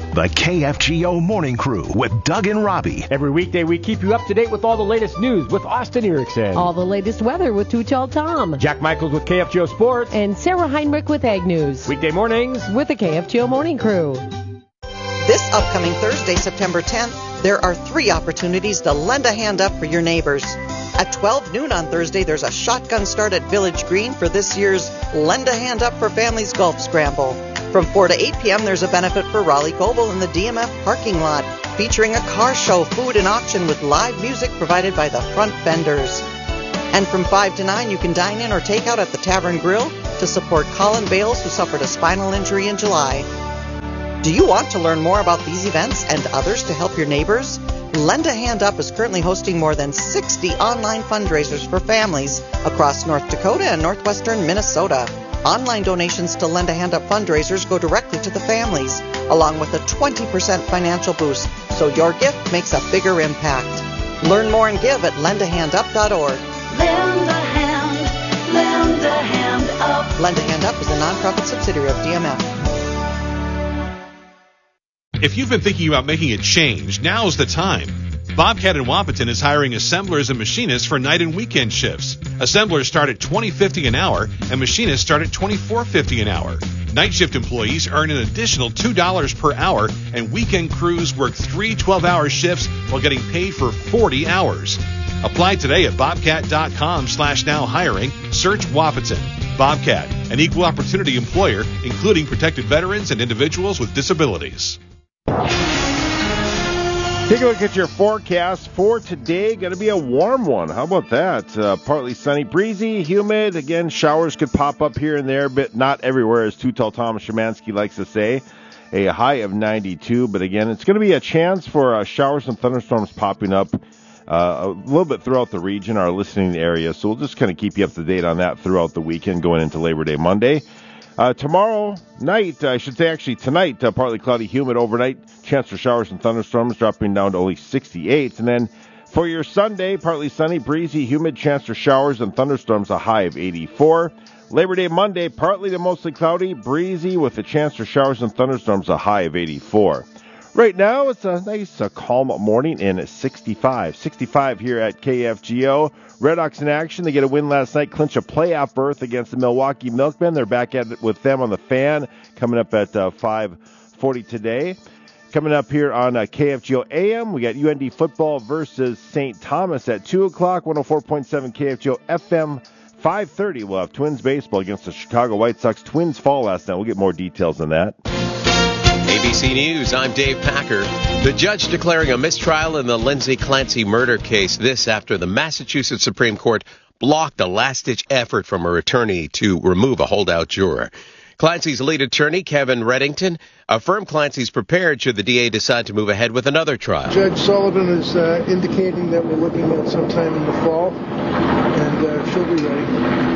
The KFGO Morning Crew with Doug and Robbie. Every weekday we keep you up to date with all the latest news with Austin Erickson. All the latest weather with Too Tall Tom. Jack Michaels with KFGO Sports. And Sarah Heinrich with Ag News. Weekday mornings with the KFGO Morning Crew. This upcoming Thursday, September 10th, there are 3 opportunities to lend a hand up for your neighbors. At 12 noon on Thursday, there's a shotgun start at Village Green for this year's Lend a Hand Up for Families Golf Scramble. From 4 to 8 p.m., there's a benefit for Raleigh Goble in the DMF parking lot, featuring a car show, food, and auction with live music provided by the front vendors. And from 5 to 9, you can dine in or take out at the Tavern Grill to support Colin Bales, who suffered a spinal injury in July. Do you want to learn more about these events and others to help your neighbors? Lend a Hand Up is currently hosting more than 60 online fundraisers for families across North Dakota and northwestern Minnesota. Online donations to Lend a Hand Up fundraisers go directly to the families, along with a 20% financial boost, so your gift makes a bigger impact. Learn more and give at lendahandup.org. Lend a hand, lend a hand up. Lend a Hand Up is a nonprofit subsidiary of DMF. If you've been thinking about making a change, now's the time. Bobcat in Wahpeton is hiring assemblers and machinists for night and weekend shifts. Assemblers start at $20.50 an hour, and machinists start at $24.50 an hour. Night shift employees earn an additional $2 per hour, and weekend crews work 3 12-hour shifts while getting paid for 40 hours. Apply today at bobcat.com/now hiring. Search Wahpeton. Bobcat, an equal opportunity employer, including protected veterans and individuals with disabilities. Take a look at your forecast for today. Going to be a warm one. How about that? Partly sunny, breezy, humid. Again, showers could pop up here and there, but not everywhere, as Too Tall Tom Szymanski likes to say. A high of 92, but again, it's going to be a chance for showers and thunderstorms popping up a little bit throughout the region, our listening area. So we'll just kind of keep you up to date on that throughout the weekend going into Labor Day Monday. Tomorrow night, I should say actually tonight, partly cloudy, humid overnight. Chance for showers and thunderstorms dropping down to only 68. And then for your Sunday, partly sunny, breezy, humid, chance for showers and thunderstorms, a high of 84. Labor Day Monday, partly to mostly cloudy, breezy with a chance for showers and thunderstorms, a high of 84. Right now, it's a nice, calm morning in 65. 65 here at KFGO. Redhawks in action. They get a win last night, clinch a playoff berth against the Milwaukee Milkmen. They're back at it with them on the Fan, coming up at 5:40 today. Coming up here on KFGO AM, we got UND football versus St. Thomas at 2 o'clock, 104.7 KFGO FM. 5:30, we'll have Twins baseball against the Chicago White Sox. Twins fall last night. We'll get more details on that. ABC News, I'm Dave Packer. The judge declaring a mistrial in the Lindsay Clancy murder case. This after the Massachusetts Supreme Court blocked a last-ditch effort from her attorney to remove a holdout juror. Clancy's lead attorney, Kevin Reddington, affirmed Clancy's prepared should the DA decide to move ahead with another trial. Judge Sullivan is indicating that we're looking at sometime in the fall, and she'll be ready.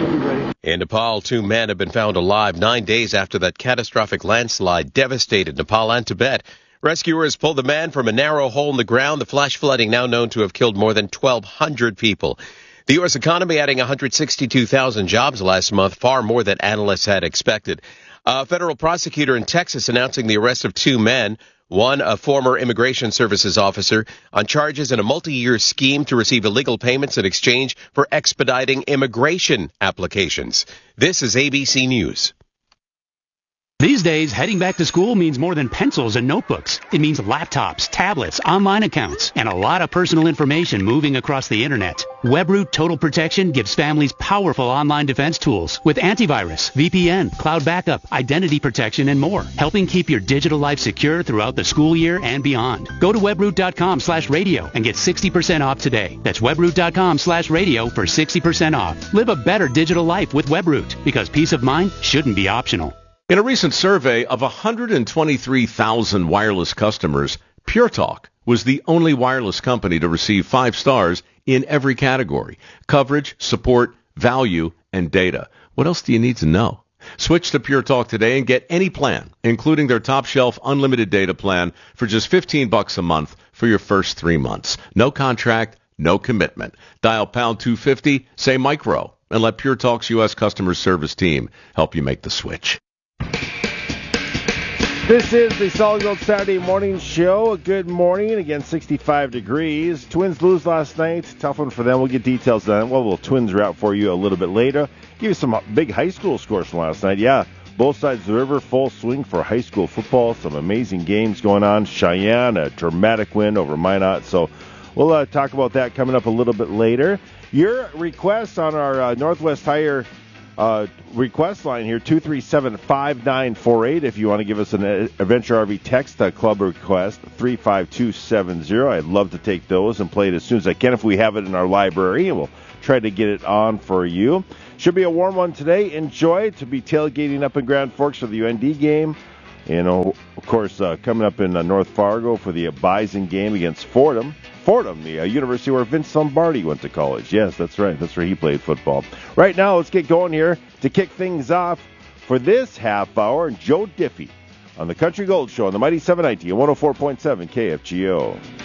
In Nepal, 2 men have been found alive 9 days after that catastrophic landslide devastated Nepal and Tibet. Rescuers pulled the man from a narrow hole in the ground, the flash flooding now known to have killed more than 1,200 people. The U.S. economy adding 162,000 jobs last month, far more than analysts had expected. A federal prosecutor in Texas announcing the arrest of 2 men, one a former Immigration Services officer, on charges in a multi-year scheme to receive illegal payments in exchange for expediting immigration applications. This is ABC News. These days, heading back to school means more than pencils and notebooks. It means laptops, tablets, online accounts, and a lot of personal information moving across the internet. WebRoot Total Protection gives families powerful online defense tools with antivirus, VPN, cloud backup, identity protection, and more, helping keep your digital life secure throughout the school year and beyond. Go to webroot.com/radio and get 60% off today. That's webroot.com/radio for 60% off. Live a better digital life with WebRoot, because peace of mind shouldn't be optional. In a recent survey of 123,000 wireless customers, Pure Talk was the only wireless company to receive 5 stars in every category: coverage, support, value, and data. What else do you need to know? Switch to Pure Talk today and get any plan, including their top shelf unlimited data plan, for just $15 a month for your first 3 months. No contract, no commitment. Dial pound 250, say micro, and let Pure Talk's U.S. customer service team help you make the switch. This is the Solid Gold Saturday morning show. Good morning. Again, 65 degrees. Twins lose last night. Tough one for them. We'll get details on it. Well, we'll Twins route for you a little bit later. Give you some big high school scores from last night. Yeah, both sides of the river, full swing for high school football. Some amazing games going on. Cheyenne, a dramatic win over Minot. So we'll talk about that coming up a little bit later. Your requests on our Northwest Tire request line here, 237-5948. If you want to give us an Adventure RV text club request, 35270. I'd love to take those and play it as soon as I can if we have it in our library, and we'll try to get it on for you. Should be a warm one today. Enjoy to be tailgating up in Grand Forks for the UND game. And, of course, coming up in North Fargo for the Bison game against Fordham. Fordham, the university where Vince Lombardi went to college. Yes, that's right. That's where he played football. Right now, let's get going here to kick things off for this half hour. Joe Diffie on the Country Gold Show on the Mighty 790 and 104.7 KFGO.